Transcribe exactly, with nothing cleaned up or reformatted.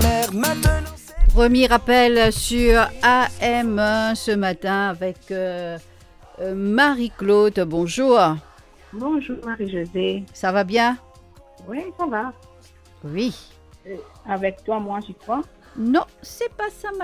mer. Maintenant c'est... Premier rappel sur A M ce matin avec euh, euh, Marie-Claude. Bonjour. Bonjour Marie-Josée. Ça va bien? Oui, ça va. Oui. Euh, Avec toi, moi, j'y crois. Non, c'est pas ça,